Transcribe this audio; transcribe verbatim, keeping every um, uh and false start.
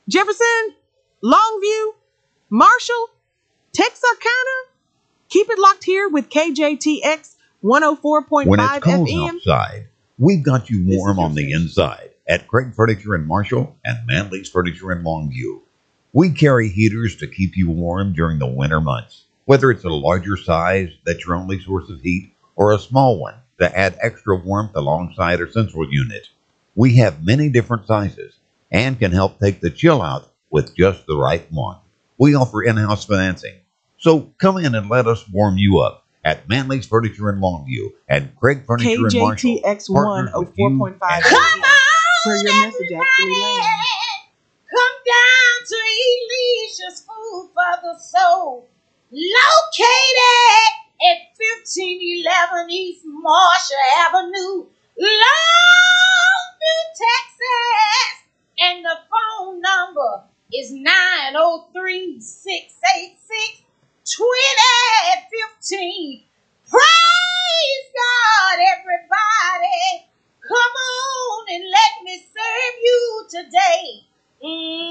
Jefferson, Longview, Marshall, Texarkana. Keep it locked here with K J T X one oh four point When it's five cold F M. outside, we've got you This is warm your on the station. inside at Craig Furniture in Marshall and Manley's Furniture in Longview. We carry heaters to keep you warm during the winter months, whether it's a larger size that's your only source of heat or a small one to add extra warmth alongside our central unit. We have many different sizes and can help take the chill out with just the right one. We offer in-house financing, so come in and let us warm you up at Manley's Furniture in Longview and Craig Furniture in Marshall. K J T X one oh four point five F M. Where your message actually lands. Come down to Alicia's Food for the Soul, located at fifteen eleven East Marshall Avenue, Longview, Texas. And the phone number is nine oh three, six eight six, two oh one five.